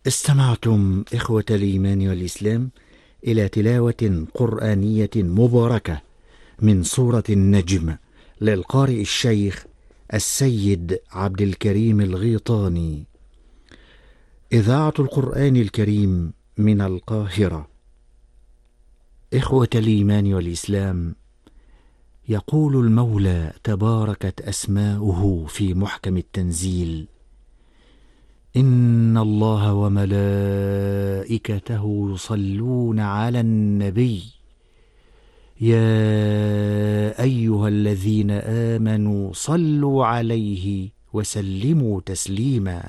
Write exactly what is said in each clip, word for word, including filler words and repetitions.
استمعتم إخوة الإيمان والإسلام إلى تلاوة قرآنية مباركة من سورة النجم للقارئ الشيخ السيد عبد الكريم الغيطاني. إذاعة القرآن الكريم من القاهرة. إخوة الإيمان والإسلام، يقول المولى تباركت أسماؤه في محكم التنزيل: إن الله وملائكته يصلون على النبي يا أيها الذين آمنوا صلوا عليه وسلموا تسليما.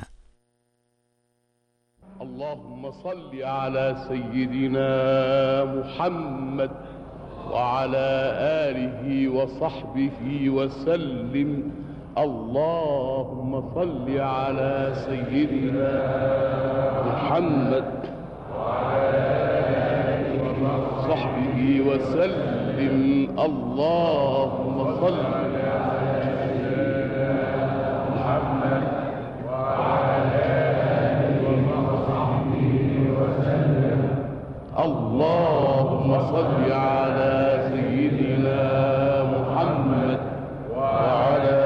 اللهم صل على سيدنا محمد وعلى آله وصحبه وسلم. اللهم صل على سيدنا محمد وعلى آله وصحبه وسلم. اللهم صل على سيدنا محمد وعلى آله وصحبه وسلم. اللهم صل على سيدنا محمد وعلى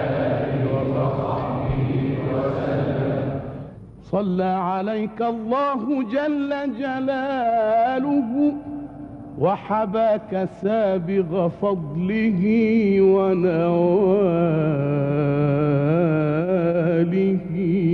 صلى عليك الله جل جلاله وحباك سابغ فضله ونواله.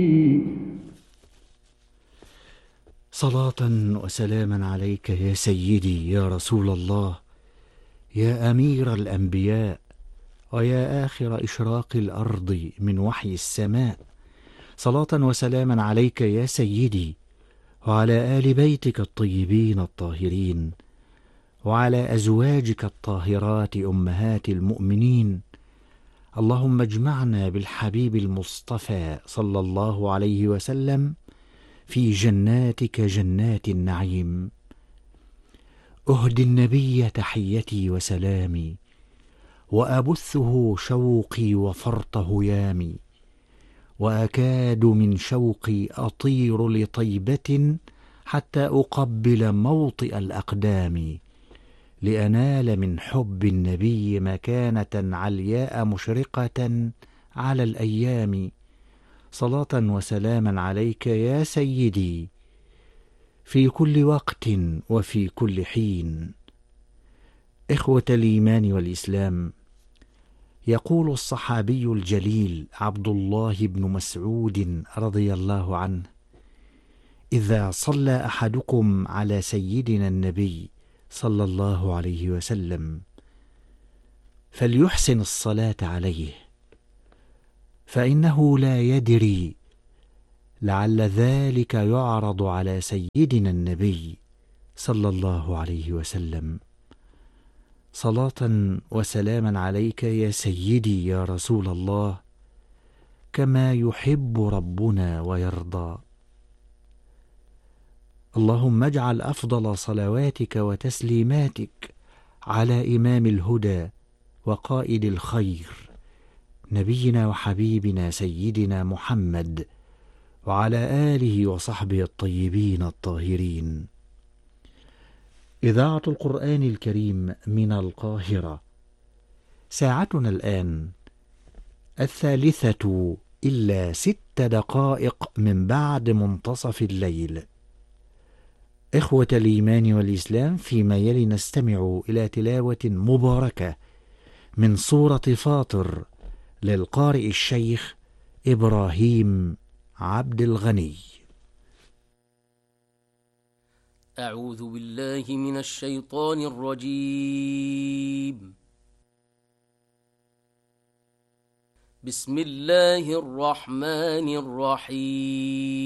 صلاة وسلاما عليك يا سيدي يا رسول الله، يا أمير الأنبياء، ويا آخر إشراق الأرض من وحي السماء. صلاة وسلاما عليك يا سيدي وعلى آل بيتك الطيبين الطاهرين، وعلى أزواجك الطاهرات أمهات المؤمنين. اللهم اجمعنا بالحبيب المصطفى صلى الله عليه وسلم في جناتك جنات النعيم. أهدي النبي تحيتي وسلامي، وأبثه شوقي وفرط هيامي، وأكاد من شوقي أطير لطيبة حتى أقبل موطئ الأقدام، لأنال من حب النبي مكانة علياء مشرقة على الأيام. صلاة وسلاما عليك يا سيدي في كل وقت وفي كل حين. إخوة الإيمان والإسلام، يقول الصحابي الجليل عبد الله بن مسعود رضي الله عنه: إذا صلى أحدكم على سيدنا النبي صلى الله عليه وسلم فليحسن الصلاة عليه، فإنه لا يدري لعل ذلك يعرض على سيدنا النبي صلى الله عليه وسلم. صلاة وسلاما عليك يا سيدي يا رسول الله، كما يحب ربنا ويرضى. اللهم اجعل أفضل صلواتك وتسليماتك على إمام الهدى وقائد الخير، نبينا وحبيبنا سيدنا محمد وعلى آله وصحبه الطيبين الطاهرين. إذاعة القرآن الكريم من القاهرة. ساعتنا الآن الثالثة إلا ست دقائق من بعد منتصف الليل. إخوة الإيمان والإسلام، فيما يلي نستمع إلى تلاوة مباركة من سورة فاطر للقارئ الشيخ إبراهيم عبد الغني. أعوذ بالله من الشيطان الرجيم. بسم الله الرحمن الرحيم.